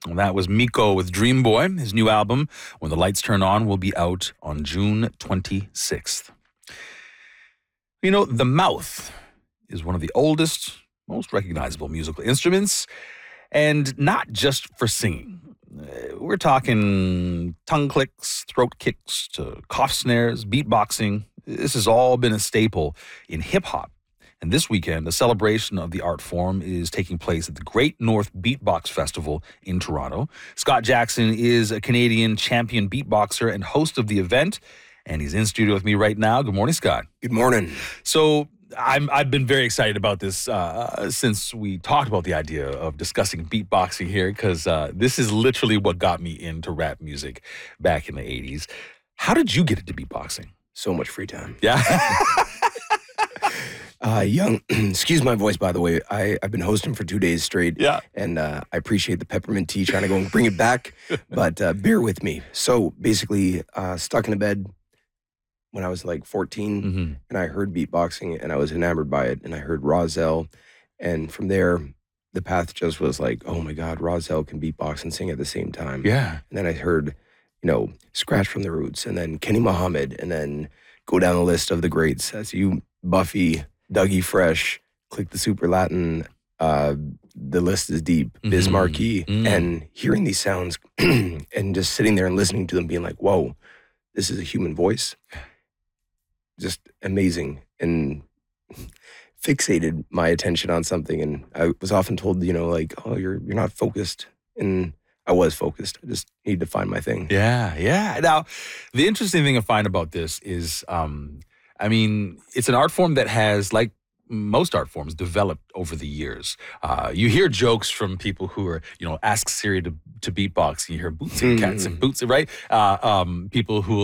That was Miko with Dream Boy. His new album, When the Lights Turn On, will be out on June 26th. You know, the mouth is one of the oldest, most recognizable musical instruments, and not just for singing. We're talking tongue clicks, throat kicks, to cough snares, beatboxing. This has all been a staple in hip-hop. And this weekend, a celebration of the art form is taking place at the Great North Beatbox Festival in Toronto. Scott Jackson is a Canadian champion beatboxer and host of the event, and he's in studio with me right now. Good morning, Scott. Good morning. So I've been very excited about this since we talked about the idea of discussing beatboxing here, because this is literally what got me into rap music back in the 80s. How did you get into beatboxing? So much free time. Yeah. Excuse my voice, by the way. I've been hosting for 2 days straight. Yeah. And I appreciate the peppermint tea, trying to go and bring it back. But bear with me. So basically, stuck in a bed when I was like 14, and I heard beatboxing, and I was enamored by it. And I heard Rozelle. And from there, the path just was like, oh my God, Rozelle can beatbox and sing at the same time. Yeah. And then I heard, Scratch from the Roots, and then Kenny Muhammad, and then go down the list of the greats. As you, Buffy, Dougie Fresh, Click the Super Latin, the list is deep, Biz Markie, and hearing these sounds and just sitting there and listening to them being like, whoa, this is a human voice. Just amazing, and fixated my attention on something. And I was often told, oh, you're not focused. And I was focused. I just need to find my thing. Yeah. Now, the interesting thing I find about this is, it's an art form that has, like most art forms, developed over the years. You hear jokes from people who are, ask Siri to beatbox. You hear boots and cats and boots, right? People who